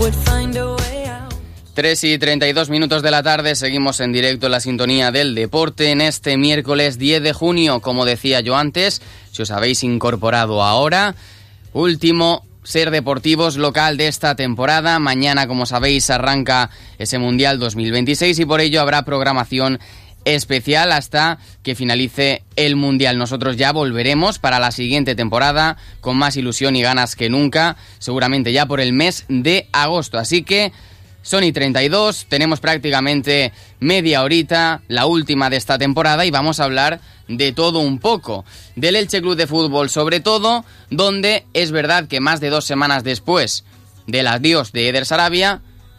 3:32 de la tarde, seguimos en directo en la sintonía del deporte en este miércoles 10 de junio, como decía yo antes, si os habéis incorporado ahora, último Ser Deportivos local de esta temporada. Mañana, como sabéis, arranca ese Mundial 2026 y por ello habrá programación especial hasta que finalice el Mundial. Nosotros ya volveremos para la siguiente temporada con más ilusión y ganas que nunca, seguramente ya por el mes de agosto, así que son y 32, tenemos prácticamente media horita, la última de esta temporada, y vamos a hablar de todo un poco. Del Elche Club de Fútbol sobre todo, donde es verdad que más de 2 semanas después del adiós de Eder Sarabia,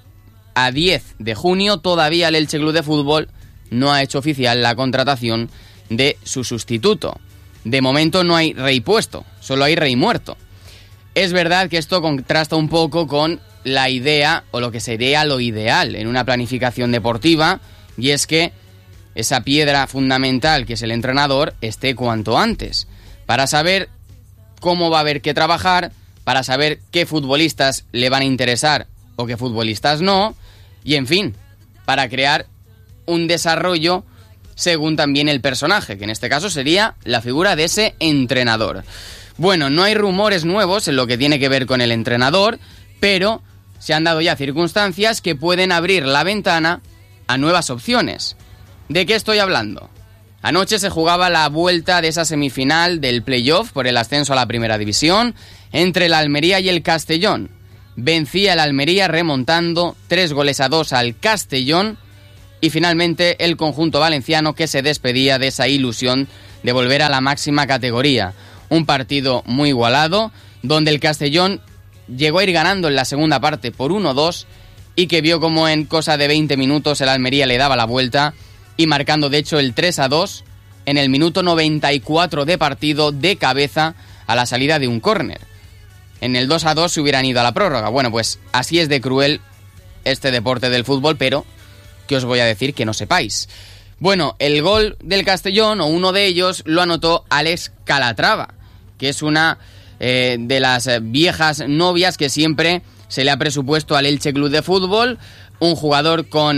a 10 de junio, todavía el Elche Club de Fútbol no ha hecho oficial la contratación de su sustituto. De momento no hay rey puesto, solo hay rey muerto. Es verdad que esto contrasta un poco con la idea, o lo que sería lo ideal en una planificación deportiva, y es que esa piedra fundamental que es el entrenador esté cuanto antes, para saber cómo va a haber que trabajar, para saber qué futbolistas le van a interesar o qué futbolistas no, y en fin, para crear un desarrollo según también el personaje, que en este caso sería la figura de ese entrenador. Bueno, no hay rumores nuevos en lo que tiene que ver con el entrenador, pero se han dado ya circunstancias que pueden abrir la ventana a nuevas opciones. ¿De qué estoy hablando? Anoche se jugaba la vuelta de esa semifinal del playoff por el ascenso a la primera división entre el Almería y el Castellón. Vencía el Almería remontando 3-2 al Castellón y finalmente el conjunto valenciano que se despedía de esa ilusión de volver a la máxima categoría. Un partido muy igualado donde el Castellón llegó a ir ganando en la segunda parte por 1-2 y que vio como en cosa de 20 minutos el Almería le daba la vuelta y marcando de hecho el 3-2 en el minuto 94 de partido de cabeza a la salida de un córner. En el 2-2 se hubieran ido a la prórroga. Bueno, pues así es de cruel este deporte del fútbol, pero ¿qué os voy a decir que no sepáis? Bueno, el gol del Castellón, o uno de ellos, lo anotó Alex Calatrava, que es una de las viejas novias que siempre se le ha presupuesto al Elche Club de Fútbol, un jugador con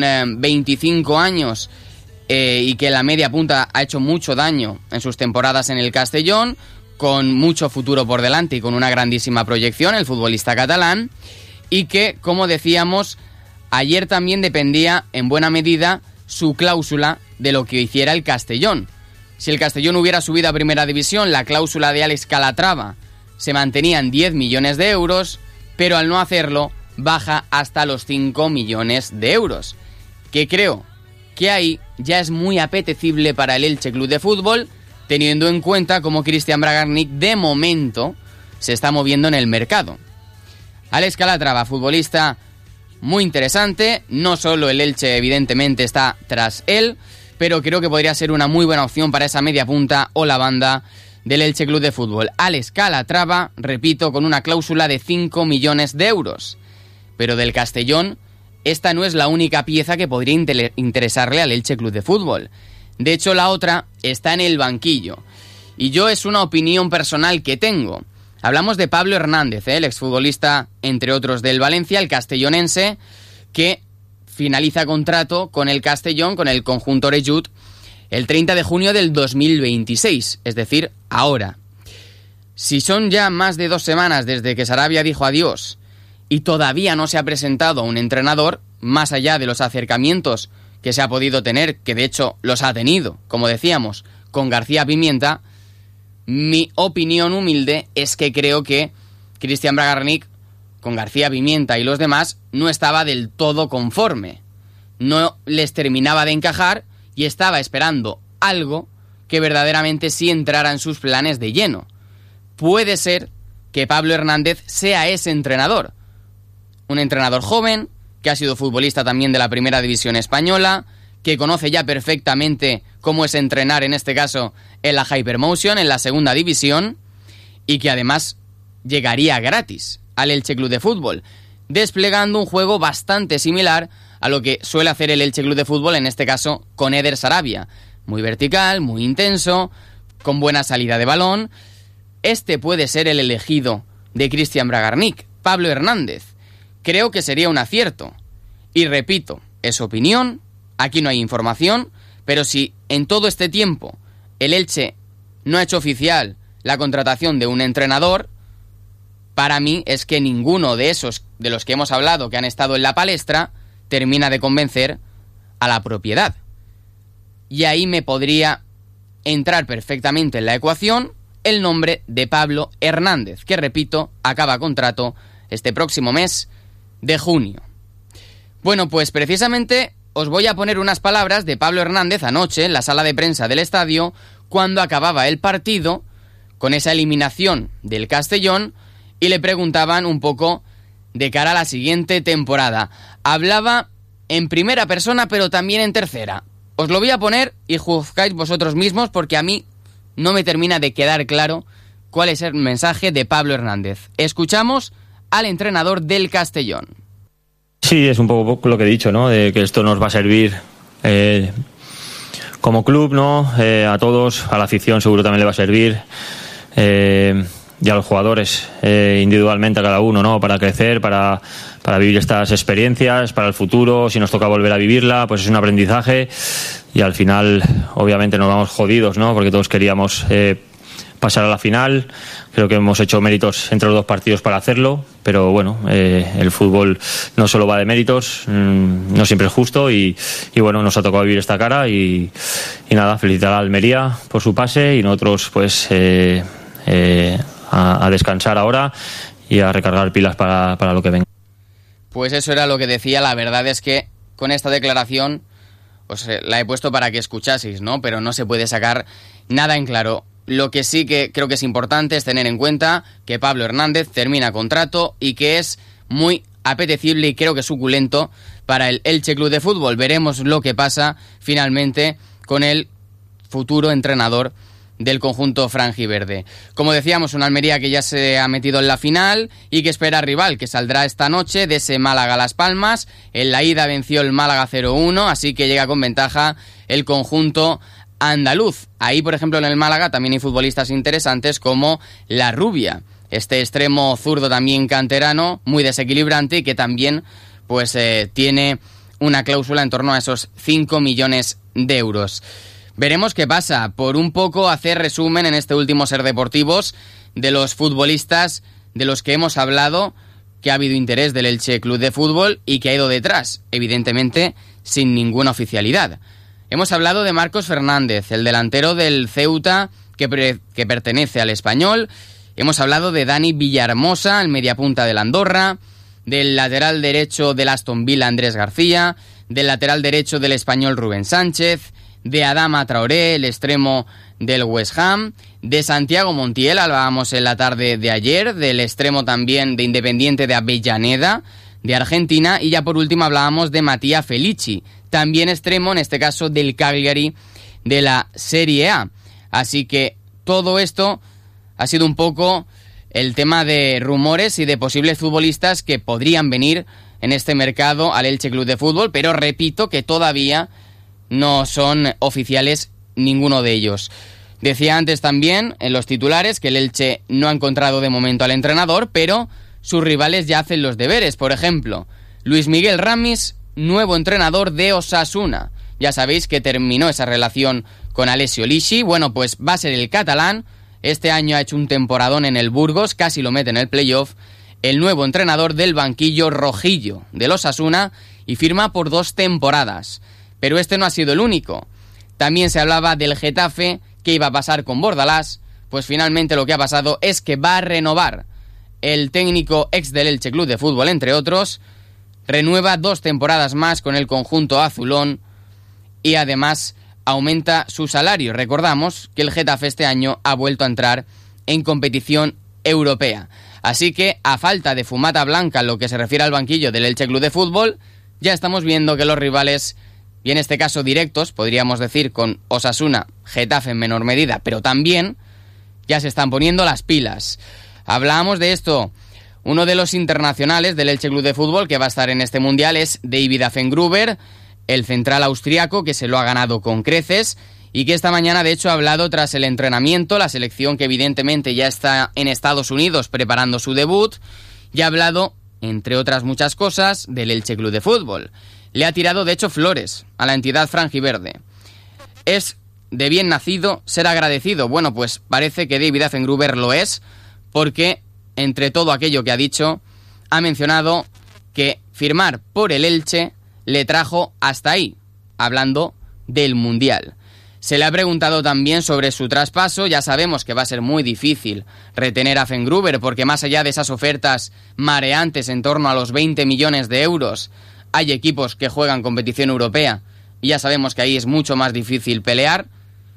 25 años y que en la media punta ha hecho mucho daño en sus temporadas en el Castellón, con mucho futuro por delante y con una grandísima proyección, el futbolista catalán, y que, como decíamos, ayer también dependía en buena medida su cláusula de lo que hiciera el Castellón. Si el Castellón hubiera subido a primera división, la cláusula de Alex Calatrava se mantenía en 10 millones de euros, pero al no hacerlo baja hasta los 5 millones de euros, que creo que ahí ya es muy apetecible para el Elche Club de Fútbol, teniendo en cuenta cómo Cristian Bragarnik de momento se está moviendo en el mercado. Alex Calatrava, futbolista muy interesante, no solo el Elche evidentemente está tras él, pero creo que podría ser una muy buena opción para esa media punta o la banda del Elche Club de Fútbol. Alex Calatrava, repito, con una cláusula de 5 millones de euros. Pero del Castellón, esta no es la única pieza que podría interesarle al Elche Club de Fútbol. De hecho, la otra está en el banquillo. Y yo es una opinión personal que tengo. Hablamos de Pablo Hernández, el exfutbolista, entre otros, del Valencia, el castellonense, que finaliza contrato con el Castellón, con el conjunto Orellut, el 30 de junio del 2026, es decir, ahora. Si son ya más de 2 semanas desde que Sarabia dijo adiós y todavía no se ha presentado un entrenador, más allá de los acercamientos que se ha podido tener, que de hecho los ha tenido, como decíamos, con García Pimienta, mi opinión humilde es que creo que Cristian Bragarnik, con García Pimienta y los demás, no estaba del todo conforme. No les terminaba de encajar y estaba esperando algo que verdaderamente sí entrara en sus planes de lleno. Puede ser que Pablo Hernández sea ese entrenador. Un entrenador joven, que ha sido futbolista también de la primera división española, que conoce ya perfectamente cómo es entrenar, en este caso, en la Hypermotion, en la segunda división, y que además llegaría gratis al Elche Club de Fútbol, desplegando un juego bastante similar a lo que suele hacer el Elche Club de Fútbol, en este caso con Eder Sarabia. Muy vertical, muy intenso, con buena salida de balón. Este puede ser el elegido de Cristian Bragarnik, Pablo Hernández, creo que sería un acierto. Y repito, es opinión, aquí no hay información, pero si en todo este tiempo el Elche no ha hecho oficial la contratación de un entrenador, para mí es que ninguno de esos de los que hemos hablado que han estado en la palestra termina de convencer a la propiedad. Y ahí me podría entrar perfectamente en la ecuación el nombre de Pablo Hernández, que repito, acaba contrato este próximo mes de junio. Bueno, pues precisamente os voy a poner unas palabras de Pablo Hernández anoche en la sala de prensa del estadio, cuando acababa el partido, con esa eliminación del Castellón, y le preguntaban un poco de cara a la siguiente temporada. Hablaba en primera persona, pero también en tercera. Os lo voy a poner y juzgáis vosotros mismos, porque a mí no me termina de quedar claro cuál es el mensaje de Pablo Hernández. Escuchamos al entrenador del Castellón. Sí, es un poco lo que he dicho, ¿no? De que esto nos va a servir como club, ¿no? A todos, a la afición seguro también le va a servir. Y a los jugadores individualmente, a cada uno, ¿no? Para crecer, para vivir estas experiencias, para el futuro. Si nos toca volver a vivirla, pues es un aprendizaje. Y al final, obviamente, nos vamos jodidos, ¿no? Porque todos queríamos pasar a la final. Creo que hemos hecho méritos entre los dos partidos para hacerlo, pero bueno, el fútbol no solo va de méritos, no siempre es justo y bueno, nos ha tocado vivir esta cara y nada, felicitar a Almería por su pase y nosotros pues a descansar ahora y a recargar pilas para lo que venga. Pues eso era lo que decía. La verdad es que con esta declaración os la he puesto para que escuchaseis, ¿no? Pero no se puede sacar nada en claro. Lo que sí que creo que es importante es tener en cuenta que Pablo Hernández termina contrato y que es muy apetecible y creo que suculento para el Elche Club de Fútbol. Veremos lo que pasa finalmente con el futuro entrenador del conjunto franjiverde. Como decíamos, una Almería que ya se ha metido en la final y que espera rival, que saldrá esta noche de ese Málaga-Las Palmas. En la ida venció el Málaga 0-1, así que llega con ventaja el conjunto andaluz. Ahí, por ejemplo, en el Málaga también hay futbolistas interesantes como La Rubia, este extremo zurdo también canterano, muy desequilibrante y que también pues tiene una cláusula en torno a esos 5 millones de euros. Veremos qué pasa. Por un poco hacer resumen en este último Ser Deportivos de los futbolistas de los que hemos hablado, que ha habido interés del Elche Club de Fútbol y que ha ido detrás, evidentemente sin ninguna oficialidad. Hemos hablado de Marcos Fernández, el delantero del Ceuta que pertenece al Español. Hemos hablado de Dani Villahermosa, el mediapunta del Andorra, del lateral derecho del Aston Villa Andrés García, del lateral derecho del Español Rubén Sánchez, de Adama Traoré, el extremo del West Ham, de Santiago Montiel, hablábamos en la tarde de ayer, del extremo también de Independiente de Avellaneda, de Argentina, y ya por último hablábamos de Matías Felici, también extremo, en este caso del Cagliari de la Serie A. Así que todo esto ha sido un poco el tema de rumores y de posibles futbolistas que podrían venir en este mercado al Elche Club de Fútbol, pero repito que todavía no son oficiales ninguno de ellos. Decía antes también en los titulares que el Elche no ha encontrado de momento al entrenador, pero sus rivales ya hacen los deberes. Por ejemplo, Luis Miguel Ramis, nuevo entrenador de Osasuna. Ya sabéis que terminó esa relación con Alessio Lisi. Bueno, pues va a ser el catalán. Este año ha hecho un temporadón en el Burgos, casi lo mete en el playoff. El nuevo entrenador del banquillo rojillo del Osasuna y firma por 2 temporadas. Pero este no ha sido el único. También se hablaba del Getafe, que iba a pasar con Bordalás. Pues finalmente lo que ha pasado es que va a renovar. El técnico ex del Elche Club de Fútbol, entre otros, renueva 2 temporadas más con el conjunto azulón y además aumenta su salario. Recordamos que el Getafe este año ha vuelto a entrar en competición europea. Así que, a falta de fumata blanca en lo que se refiere al banquillo del Elche Club de Fútbol, ya estamos viendo que los rivales, y en este caso directos, podríamos decir con Osasuna, Getafe en menor medida, pero también ya se están poniendo las pilas. Hablábamos de esto. Uno de los internacionales del Elche Club de Fútbol que va a estar en este Mundial es David Affengruber, el central austriaco que se lo ha ganado con creces y que esta mañana de hecho ha hablado tras el entrenamiento, la selección que evidentemente ya está en Estados Unidos preparando su debut, y ha hablado entre otras muchas cosas, del Elche Club de Fútbol. Le ha tirado, de hecho, flores a la entidad franjiverde. Es de bien nacido ser agradecido. Bueno, pues parece que David Affengruber lo es, porque entre todo aquello que ha dicho, ha mencionado que firmar por el Elche le trajo hasta ahí, hablando del Mundial. Se le ha preguntado también sobre su traspaso. Ya sabemos que va a ser muy difícil retener a Affengruber, porque más allá de esas ofertas mareantes en torno a los 20 millones de euros, hay equipos que juegan competición europea y ya sabemos que ahí es mucho más difícil pelear.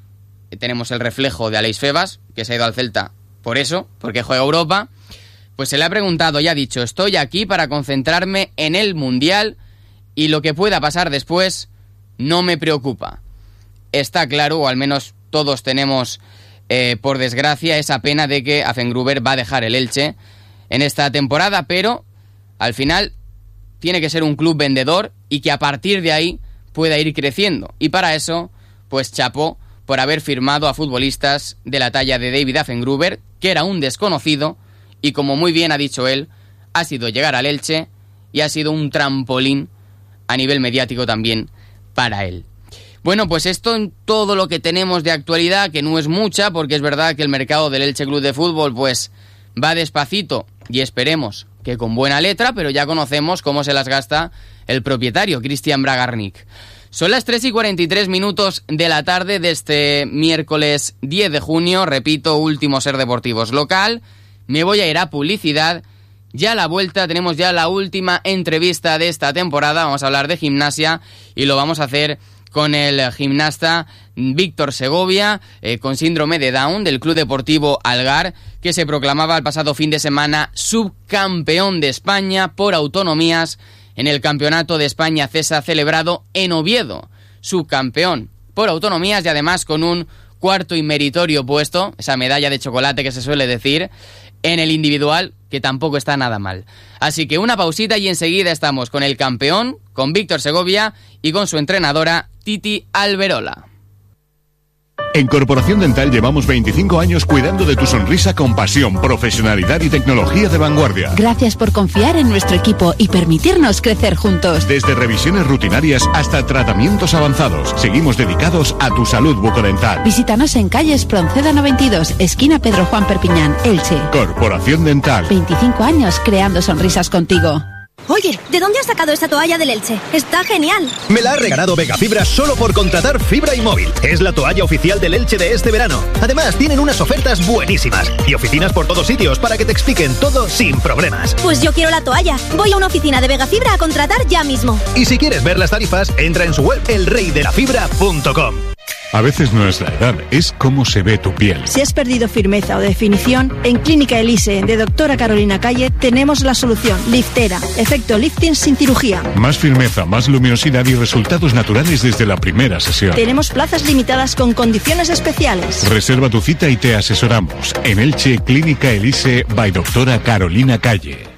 Tenemos el reflejo de Aleix Febas, que se ha ido al Celta por eso, porque juega Europa. Pues se le ha preguntado y ha dicho: estoy aquí para concentrarme en el Mundial y lo que pueda pasar después no me preocupa. Está claro, o al menos todos tenemos, por desgracia, esa pena de que Affengruber va a dejar el Elche en esta temporada, pero al final tiene que ser un club vendedor y que a partir de ahí pueda ir creciendo. Y para eso, pues chapó por haber firmado a futbolistas de la talla de David Affengruber, que era un desconocido, y como muy bien ha dicho él, ha sido llegar al Elche y ha sido un trampolín a nivel mediático también para él. Bueno, pues esto en todo lo que tenemos de actualidad, que no es mucha, porque es verdad que el mercado del Elche Club de Fútbol pues va despacito y esperemos que con buena letra, pero ya conocemos cómo se las gasta el propietario, Cristian Bragarnik. Son las 3:43 de la tarde de este miércoles 10 de junio, repito, último Ser Deportivos local. Me voy a ir a publicidad. Ya a la vuelta tenemos ya la última entrevista de esta temporada. Vamos a hablar de gimnasia y lo vamos a hacer con el gimnasta Víctor Segovia, con síndrome de Down, del Club Deportivo Algar, que se proclamaba el pasado fin de semana subcampeón de España por autonomías en el Campeonato de España CESA celebrado en Oviedo. Subcampeón por autonomías y además con un cuarto y meritorio puesto, esa medalla de chocolate que se suele decir, en el individual, que tampoco está nada mal. Así que una pausita y enseguida estamos con el campeón, con Víctor Segovia y con su entrenadora Titi Alberola. En Corporación Dental llevamos 25 años cuidando de tu sonrisa con pasión, profesionalidad y tecnología de vanguardia. Gracias por confiar en nuestro equipo y permitirnos crecer juntos. Desde revisiones rutinarias hasta tratamientos avanzados, seguimos dedicados a tu salud bucodental. Visítanos en calle Espronceda 92, esquina Pedro Juan Perpiñán, Elche. Corporación Dental. 25 años creando sonrisas contigo. Oye, ¿de dónde has sacado esta toalla del Elche? ¡Está genial! Me la ha regalado Vegafibra solo por contratar fibra y móvil. Es la toalla oficial del Elche de este verano. Además, tienen unas ofertas buenísimas y oficinas por todos sitios para que te expliquen todo sin problemas. Pues yo quiero la toalla. Voy a una oficina de Vegafibra a contratar ya mismo. Y si quieres ver las tarifas, entra en su web elreydelafibra.com. A veces no es la edad, es cómo se ve tu piel. Si has perdido firmeza o definición, en Clínica Elise de Doctora Carolina Calle tenemos la solución. Liftera, efecto lifting sin cirugía. Más firmeza, más luminosidad y resultados naturales desde la primera sesión. Tenemos plazas limitadas con condiciones especiales. Reserva tu cita y te asesoramos. En Elche, Clínica Elise by Doctora Carolina Calle.